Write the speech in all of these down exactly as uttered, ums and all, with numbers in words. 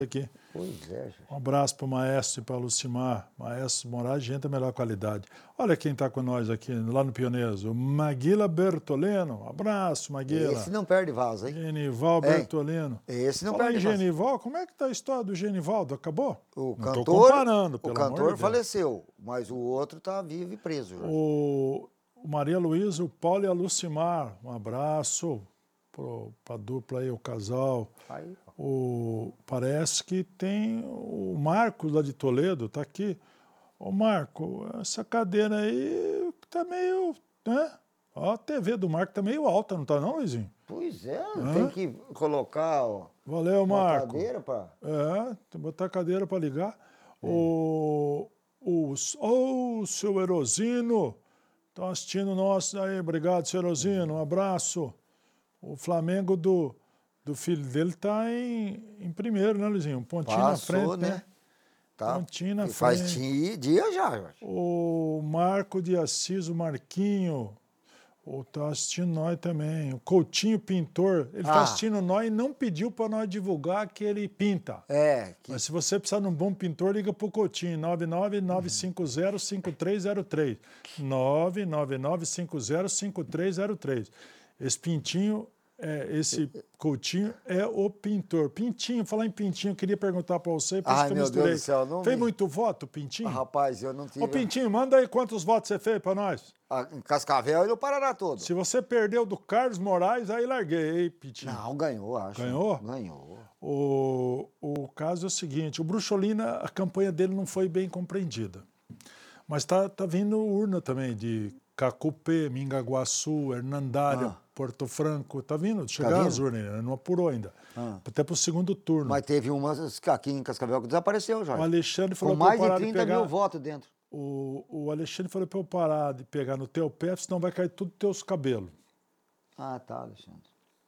aqui. Pois é, gente. Um abraço para o Maestro e para o Lucimar. Maestro Moraes, gente da melhor qualidade. Olha quem está com nós aqui, lá no Pioneiros, o Maguila Bertolino. Um abraço, Maguila. Esse não perde vaso, hein? Genival Hein? Bertolino. Esse não Fala perde em vaso. Genival, como é que está a história do Genivaldo? Acabou? O Não estou cantor, comparando, o pelo cantor amor de Deus. faleceu, mas o outro está vivo e preso, Jorge. O, o Maria Luísa, o Paulo e a Lucimar. Um abraço para a dupla aí, o casal. Aí, ó. O, parece que tem o Marcos lá de Toledo, tá aqui. Ô Marco, essa cadeira aí tá meio, né? Ó, a T V do Marco tá meio alta, não tá não, Luizinho? Pois é, Hã? tem que colocar ó, Valeu, uma Marco. cadeira para... É, tem que botar a cadeira para ligar. É. O, o, oh, seu Erosino, tá assistindo nós aí, obrigado, seu Erosino, um abraço. O Flamengo do... do filho dele tá em, em primeiro, né, Luizinho? Um pontinho Passou, na frente, né? né? Tá. Pontinho na E frente. faz dia, dia já, Jorge. O Marco de Assis, o Marquinho, o, tá assistindo nós também. O Coutinho Pintor, ele Ah. tá assistindo nós e não pediu para nós divulgar que ele pinta. É. Que... Mas se você precisar de um bom pintor, liga pro Coutinho, nove nove nove cinco zero cinco três zero três. nove nove nove cinco zero cinco três zero três. Esse pintinho... É, esse Coutinho é o pintor. Pintinho, falar em Pintinho, eu queria perguntar para você, por isso Ai, que eu meu misturei. Deus do céu, não Fez me... muito voto, Pintinho? Ah, rapaz, eu não tive... Ô, Pintinho, manda aí quantos votos você fez para nós. Ah, em Cascavel e no Paraná todo. Se você perdeu do Carlos Moraes, aí larguei, hein, Pintinho? Não, ganhou, acho. Ganhou? Ganhou. O, o caso é o seguinte, o Bruxolina, a campanha dele não foi bem compreendida. Mas tá, tá vindo urna também de Cacupé, Mingaguaçu, Hernandária, Ah. Porto Franco, tá vindo? Chegaram vindo? as urnas, né? Não apurou ainda. Ah. Até pro segundo turno. Mas teve umas aqui em Cascavel que desapareceu, Jorge. O Alexandre falou Com para eu mais de parar de trinta pegar... mil votos dentro. O, o Alexandre falou para eu parar de pegar no teu pé, senão vai cair tudo teus cabelos. Ah, tá, Alexandre.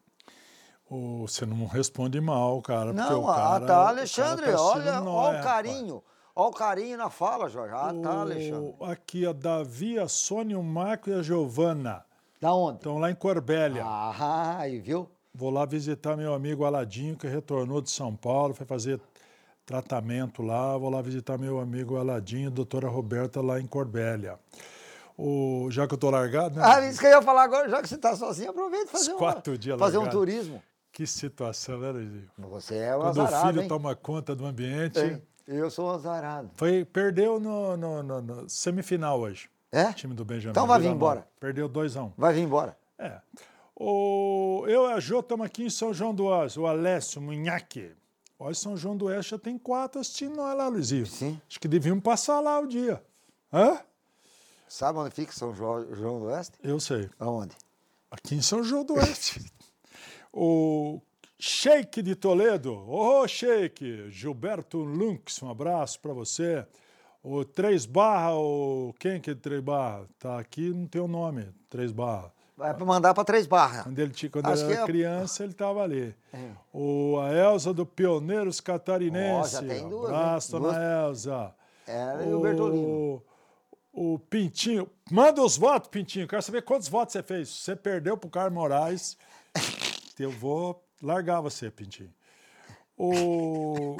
O, você não responde mal, cara. porque Não, o cara, ah, tá, Alexandre, o cara tá olha, assistindo olha nós, o carinho. Olha o carinho na fala, Jorge. Ah, rapaz. tá, O- Alexandre. Aqui, a Davi, a Sônia, o Marco e a Giovana. Da onde? Estão lá em Corbélia. Ah, aí, viu? Vou lá visitar meu amigo Aladinho, que retornou de São Paulo, foi fazer tratamento lá. Vou lá visitar meu amigo Aladinho, doutora Roberta, lá em Corbélia. O, já que eu tô largado, né? Ah, isso que eu ia falar agora, já que você tá sozinho, aproveita e fazer, Os uma, quatro dias fazer um largado. turismo. Que situação, né, Luizinho? Você é um Quando o azarado, filho hein? toma conta do ambiente. Hein? Eu sou um azarado. Foi, perdeu no, no, no- no semifinal hoje. É? O time do Benjamin. Então vai vir Vila embora. Nova. Perdeu dois a um. Vai vir embora. É. O, eu e a Jô estamos aqui em São João do Oeste, o Alessio Munhaque. Hoje São João do Oeste já tem quatro assistindo nós lá, Luizinho. Sim. Acho que devíamos passar lá o dia. Hã? Sabe onde fica São João, João do Oeste? Eu sei. Aonde? Aqui em São João do Oeste. O Sheik de Toledo. Ô, Sheik. Gilberto Lunks, um abraço para você. O Três Barra, o... quem que é Três Barra? Tá aqui, não tem o nome, Três Barra. Vai mandar para Três Barras. Quando ele, tinha- quando Acho ele que era é- criança, ele estava ali. É. O, a Elza do Pioneiros Catarinense. Ó, já tem duas, Abraço, hein? dona Duas. Elza. Ela e o Bertolino. O Pintinho. Manda os votos, Pintinho. Quero saber quantos votos você fez. Se você perdeu pro Carlos Moraes, eu vou largar você, Pintinho. O,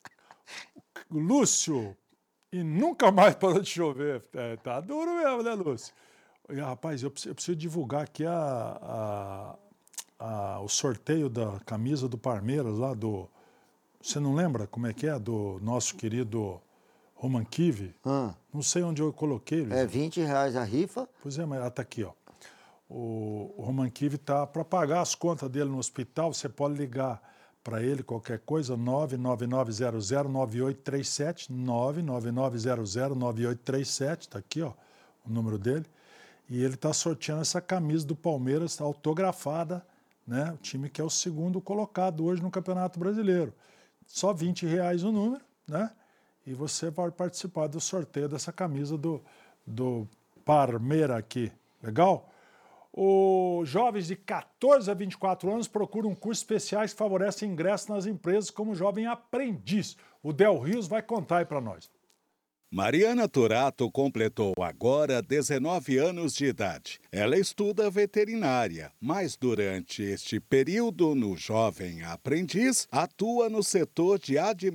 o Lúcio. E nunca mais parou de chover. É, tá duro mesmo, né, Lúcio? E, rapaz, eu preciso, eu preciso divulgar aqui a, a, a- o sorteio da camisa do Palmeiras lá do... Você não lembra como é que é? Do nosso querido Roman Kivi? Ah, Não sei onde eu coloquei, Luiz. é vinte reais a rifa. Pois é, mas ela está aqui, ó. O, o Roman Kivi está para pagar as contas dele no hospital. Você pode ligar para ele qualquer coisa, nove nove nove zero zero nove oito três sete, nove nove nove zero zero nove oito três sete, está aqui, ó, o número dele. E ele está sorteando essa camisa do Palmeiras autografada, né? O time que é o segundo colocado hoje no Campeonato Brasileiro. Só vinte reais o número, né? E você vai participar do sorteio dessa camisa do, do Palmeiras aqui. Legal? Os jovens de quatorze a vinte e quatro anos procuram cursos especiais que favorecem ingresso nas empresas como jovem aprendiz. O Del Rios vai contar aí para nós. Mariana Turato completou agora dezenove anos de idade. Ela estuda veterinária, mas durante este período, no Jovem Aprendiz, atua no setor de administração